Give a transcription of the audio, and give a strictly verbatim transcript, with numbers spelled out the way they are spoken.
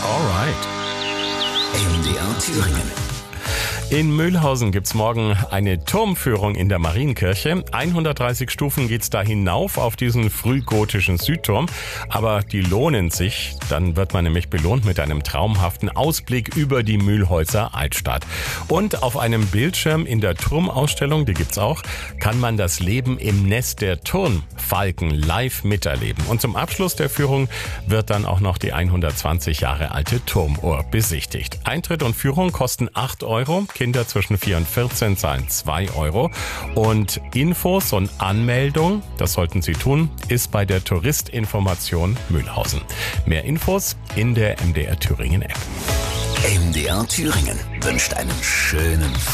Alright. M D R Thüringen. In Mühlhausen gibt's morgen eine Turmführung in der Marienkirche. hundertdreißig Stufen geht's da hinauf auf diesen frühgotischen Südturm. Aber die lohnen sich. Dann wird man nämlich belohnt mit einem traumhaften Ausblick über die Mühlhäuser Altstadt. Und auf einem Bildschirm in der Turmausstellung, die gibt's auch, kann man das Leben im Nest der Turnfalken live miterleben. Und zum Abschluss der Führung wird dann auch noch die hundertzwanzig Jahre alte Turmuhr besichtigt. Eintritt und Führung kosten acht Euro. Kinder zwischen vier und vierzehn zahlen zwei Euro. Und Infos und Anmeldung, das sollten Sie tun, ist bei der Touristinformation Mühlhausen. Mehr Infos in der M D R Thüringen App. M D R Thüringen wünscht einen schönen